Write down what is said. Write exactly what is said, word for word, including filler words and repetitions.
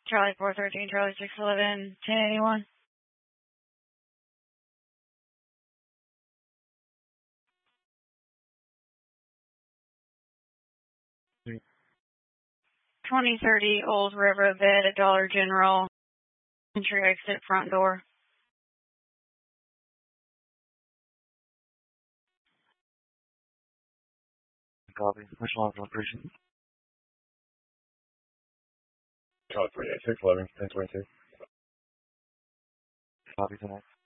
Charlie four thirteen, Charlie six eleven, ten eighty-one. twenty thirty Old River Bed at Dollar General. Entry exit front door. Copy. Which line for operation? Charlie three eight six eleven, ten twenty-two. Copy tonight.